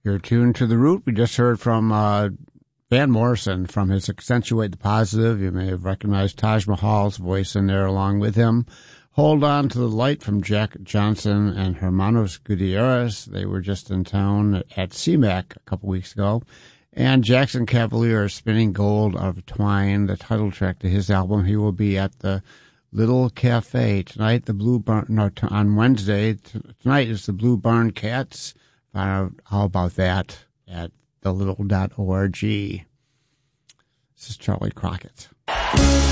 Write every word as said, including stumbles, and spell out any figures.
You're tuned to The Root. We just heard from uh, Van Morrison from his Accentuate the Positive. You may have recognized Taj Mahal's voice in there along with him. Hold On to the Light from Jack Johnson and Hermanos Gutierrez. They were just in town at C MAC a couple weeks ago. And Jackson Cavalier, Spinning Gold Out of Twine, the title track to his album. He will be at the Little Cafe tonight, the Blue Barn, no, on Wednesday. Tonight is the Blue Barn Cats. Find out all about that at the little dot org. This is Charlie Crockett.